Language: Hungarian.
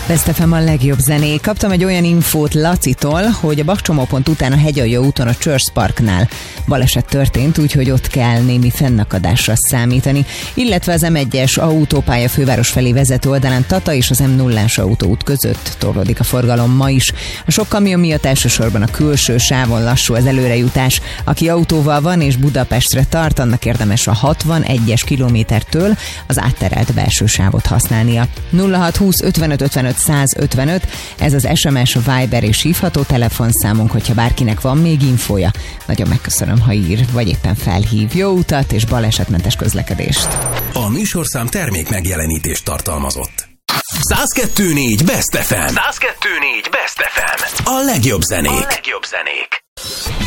Best FM a legjobb zenék. Kaptam egy olyan infót Lacitól, hogy a Bakcsomópont után a Hegyalja úton a Church Parknál baleset történt, úgyhogy ott kell némi fennakadásra számítani. Illetve az M1-es autópálya főváros felé vezető oldalán Tata és az M0-as autóút között torlódik a forgalom ma is. A sok kamion miatt elsősorban a külső sávon lassú az előrejutás. Aki autóval van és Budapestre tart, annak érdemes a 61-es kilométertől az átterelt belső sávot használnia. 0620 55 55 155, ez az SMS, Viber és hívható telefonszámunk, hogyha bárkinek van még infója. Nagyon megköszönöm, ha ír, vagy éppen felhív. Jó utat és balesetmentes közlekedést. A műsorszám termék megjelenítést tartalmazott. 102.4 Best FM. 102.4 Best FM. A legjobb zenék.